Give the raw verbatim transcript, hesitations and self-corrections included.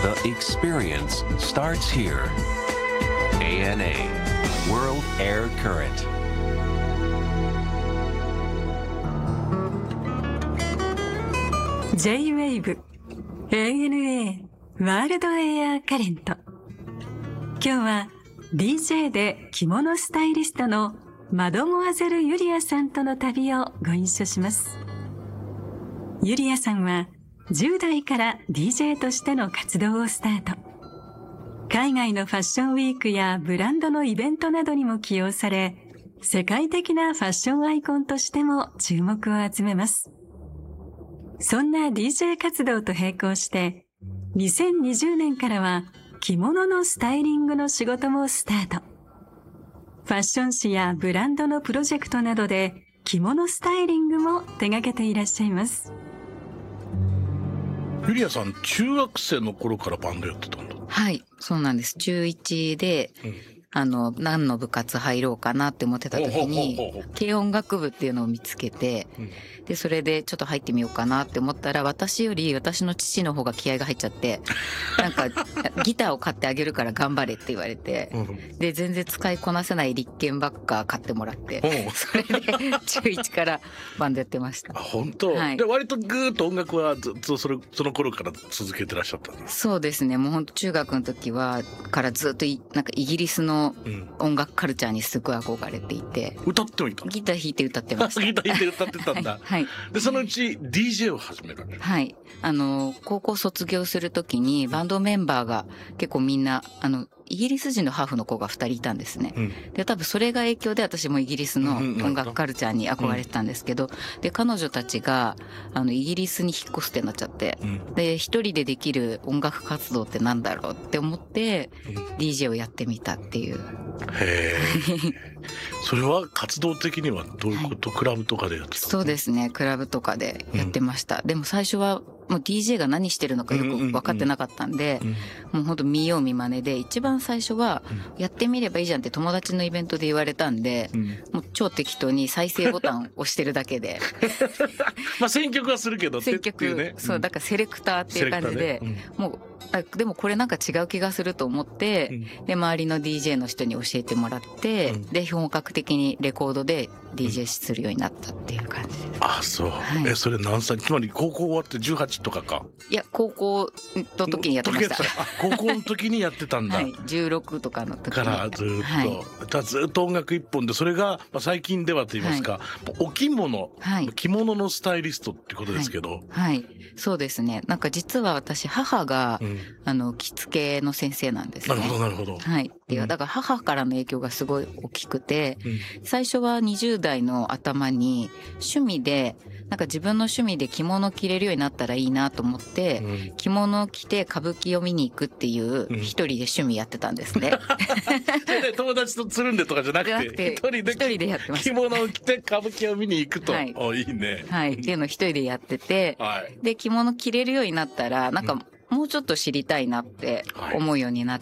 The experience starts here. エーエヌエー World Air Current. J-Wave エーエヌエー ワールドエアカレント。今日は ディージェー で着物スタイリストのマドモアゼル・ユリアさんとの旅をご一緒します。ユリアさんはじゅう代から ディージェー としての活動をスタート。海外のファッションウィークやブランドのイベントなどにも起用され、世界的なファッションアイコンとしても注目を集めます。そんな ディージェー 活動と並行して、にせんにじゅうねんからは着物のスタイリングの仕事もスタート。ファッション誌やブランドのプロジェクトなどで着物スタイリングも手掛けていらっしゃいます。 ユリアさん、中学生の頃からバンドやってたんだ。 はい、そうなんです。中いちで、うん、あの、何の部活入ろうかなって思ってた時に、軽音楽部っていうのを見つけて、うん、で、それでちょっと入ってみようかなって思ったら、私より私の父の方が気合が入っちゃって、なんか、ギターを買ってあげるから頑張れって言われて、うん、で、全然使いこなせない立憲ばっか買ってもらって、それで中いちからバンドやってました。 あ、本当？はい。で、割とぐーっと音楽はずっとそれ、その頃から続けてらっしゃったんです。 そうですね。もう本当中学の時は、からずっとい、なんかイギリスの音楽カルチャーにすごい憧れていて、 うん、歌ってもいいか？ ギター弾いて歌ってました。 ギター弾いて歌ってたんだ。 はい。 で、そのうち ディージェー を始められる。 はい。あの、高校卒業するときにバンドメンバーが結構みんな、あの、イギリス人のハーフの子がふたりいたんですね。うん、で、多分それが影響で私もイギリスの音楽カルチャーに憧れてたんですけど、うん、で、彼女たちが、あの、イギリスに引っ越すってなっちゃって、うん、で、一人でできる音楽活動ってなんだろうって思って、うん、ディージェー をやってみたっていう。 へー。それは活動的にはどういうこと、はい、クラブとかでやってたの？ そうですね。クラブとかでやってました。うん、でも最初はもう ディージェー が何してるのかよく分かってなかったんで、うんうんうん、もう本当見よう見まねで、一番最初はやってみればいいじゃんって友達のイベントで言われたんで、うん、もう超適当に再生ボタンを押してるだけで。 まあ選曲はするけど選曲、っていうね、そう、だからセレクターっていう感じで、ね、うん、もう、あ、でもこれなんか違う気がすると思って、うん、で、周りの ディージェー の人に教えてもらって、うん、で、本格的にレコードで ディージェー するようになったっていう感じです。 あ、そう。はい、え、それ何歳？つまり高校終わってじゅうはちとかか？ いや、高校の時にやってました。 あ、高校の時にやってたんだ。 はい、じゅうろくとかの時に。 からずっと、はい、ずっと音楽一本で、それが、まあ、最近ではと言いますか、はい、お着物、はい、着物のスタイリストってことですけど。はい、 はい、そうですね。なんか実は私、母が、うん、あの、着付けの先生なんですね。 なるほど、なるほど。 はい。っていう、だから母からの影響がすごい大きくて、うん、最初はにじゅう代の頭に趣味で、なんか自分の趣味で着物着れるようになったらいいなと思って、うん、着物を着て歌舞伎を見に行くっていう一人で趣味やってたんですね。 うん、友達とつるんでとかじゃなくて、一人で、一人でやってました。着物を着て歌舞伎を見に行くと。はい。お、いいね。 はい。っていうのを一人でやってて、はい、で、着物着れるようになったら、なんか、もうちょっと知りたいなって思うようになっ